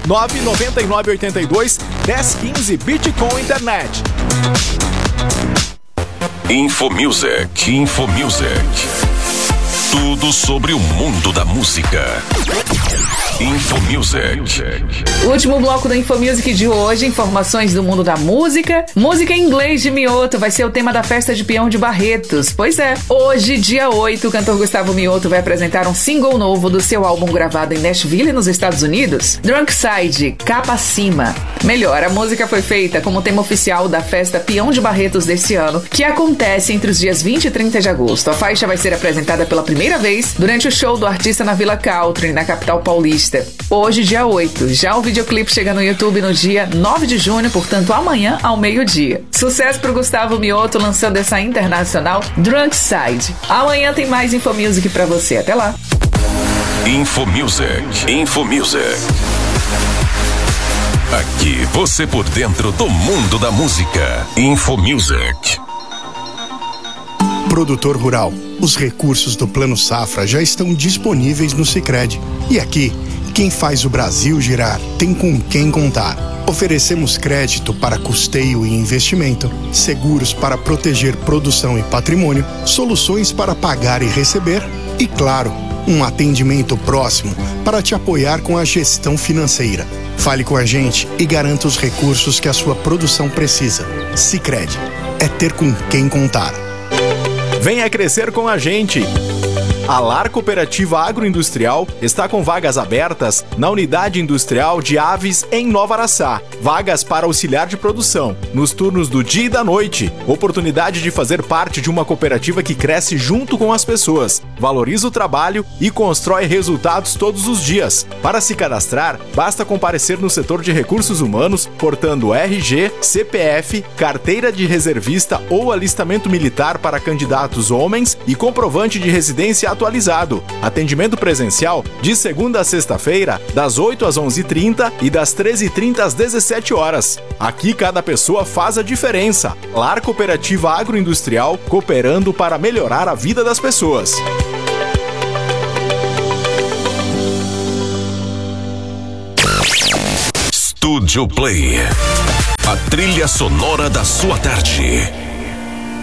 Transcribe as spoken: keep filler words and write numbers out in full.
nove nove nove oito dois um zero um cinco Bitcoin Internet. Infomusic, Infomusic. Tudo sobre o mundo da música. Infomusic. O último bloco da Infomusic de hoje, informações do mundo da música. Música em inglês de Mioto vai ser o tema da festa de peão de Barretos. Pois é, hoje, dia oito, o cantor Gustavo Mioto vai apresentar um single novo do seu álbum gravado em Nashville, nos Estados Unidos, Drunk Side, Capa Acima. Melhor, a música foi feita como tema oficial da festa Peão de Barretos deste ano, que acontece entre os dias vinte e trinta de agosto. A faixa vai ser apresentada pela primeira vez durante o show do artista na Vila Country, na capital paulista. Hoje, dia oito. Já o videoclipe chega no YouTube no dia nove de junho, portanto, amanhã ao meio-dia. Sucesso pro Gustavo Mioto lançando essa internacional Drunk Side. Amanhã tem mais Infomusic pra você. Até lá. Infomusic, Infomusic. Aqui você por dentro do mundo da música. Infomusic. Produtor rural. Os recursos do Plano Safra já estão disponíveis no Sicredi. E aqui, quem faz o Brasil girar tem com quem contar. Oferecemos crédito para custeio e investimento, seguros para proteger produção e patrimônio, soluções para pagar e receber e, claro, um atendimento próximo para te apoiar com a gestão financeira. Fale com a gente e garanta os recursos que a sua produção precisa. Sicredi é ter com quem contar. Venha crescer com a gente! A Lar Cooperativa Agroindustrial está com vagas abertas na Unidade Industrial de Aves em Nova Araçá. Vagas para auxiliar de produção, nos turnos do dia e da noite. Oportunidade de fazer parte de uma cooperativa que cresce junto com as pessoas, valoriza o trabalho e constrói resultados todos os dias. Para se cadastrar, basta comparecer no setor de recursos humanos, portando R G, C P F, carteira de reservista ou alistamento militar para candidatos homens e comprovante de residência atualizado. Atendimento presencial de segunda a sexta-feira, das oito às onze e trinta e das treze e trinta às dezessete horas. Aqui cada pessoa faz a diferença. Lar Cooperativa Agroindustrial, cooperando para melhorar a vida das pessoas. Studio Play. A trilha sonora da sua tarde.